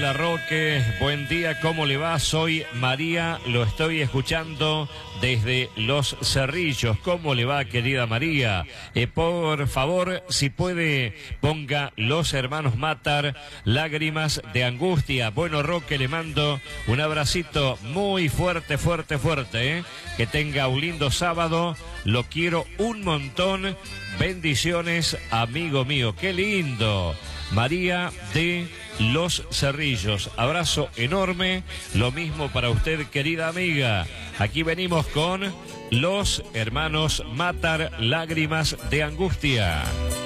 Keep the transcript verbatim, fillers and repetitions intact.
Hola Roque, buen día, ¿cómo le va? Soy María, lo estoy escuchando desde Los Cerrillos. ¿Cómo le va, querida María? Eh, por favor, si puede, ponga Los Hermanos Matar, Lágrimas de Angustia. Bueno, Roque, le mando un abracito muy fuerte, fuerte, fuerte, ¿eh? Que tenga un lindo sábado, lo quiero un montón. Bendiciones, amigo mío, qué lindo. María de Los Cerrillos, abrazo enorme, lo mismo para usted, querida amiga. Aquí venimos con Los Hermanos Matar, Lágrimas de Angustia.